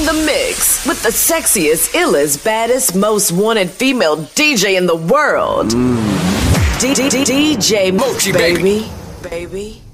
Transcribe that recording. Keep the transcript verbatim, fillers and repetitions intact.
the mix with the sexiest, illest, baddest, most wanted female D J in the world. Mm. D J Mochi, baby. Baby.